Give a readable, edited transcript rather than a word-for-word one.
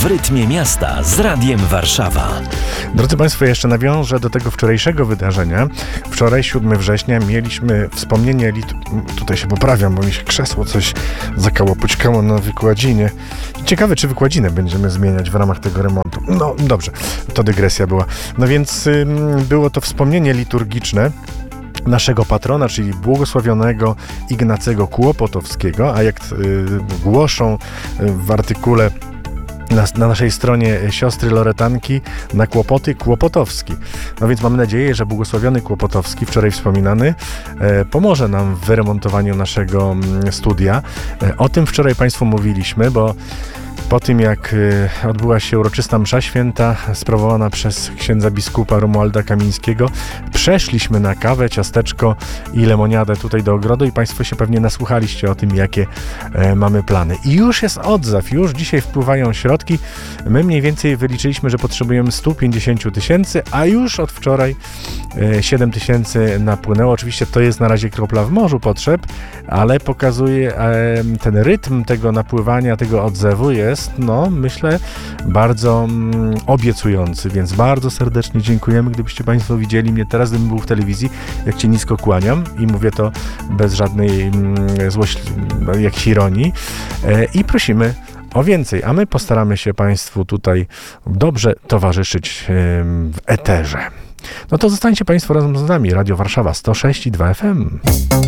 W rytmie miasta z Radiem Warszawa. Drodzy Państwo, jeszcze nawiążę do tego wczorajszego wydarzenia. Wczoraj, 7 września, mieliśmy wspomnienie tutaj się poprawiam, bo mi się krzesło coś zakałopućkało na wykładzinie. Ciekawe, czy wykładzinę będziemy zmieniać w ramach tego remontu. No dobrze, to dygresja była. No więc było to wspomnienie liturgiczne naszego patrona, czyli błogosławionego Ignacego Kłopotowskiego, a jak głoszą w artykule na naszej stronie siostry Loretanki, na kłopoty Kłopotowski. No więc mamy nadzieję, że błogosławiony Kłopotowski, wczoraj wspominany, pomoże nam w wyremontowaniu naszego studia. O tym wczoraj Państwu mówiliśmy, bo po tym, jak odbyła się uroczysta msza święta sprawowana przez księdza biskupa Romualda Kamińskiego, przeszliśmy na kawę, ciasteczko i lemoniadę tutaj do ogrodu i Państwo się pewnie nasłuchaliście o tym, jakie mamy plany. I już jest odzew, już dzisiaj wpływają środki. My mniej więcej wyliczyliśmy, że potrzebujemy 150 tysięcy, a już od wczoraj 7 tysięcy napłynęło. Oczywiście to jest na razie kropla w morzu potrzeb, ale pokazuje ten rytm tego napływania, tego odzewu jest, no myślę, bardzo obiecujący, więc bardzo serdecznie dziękujemy. Gdybyście Państwo widzieli mnie teraz, gdybym był w telewizji, jak Cię nisko kłaniam i mówię to bez żadnej złości, jakiejś ironii i prosimy o więcej, a my postaramy się Państwu tutaj dobrze towarzyszyć w eterze. No to zostańcie Państwo razem z nami. Radio Warszawa 106,2 FM.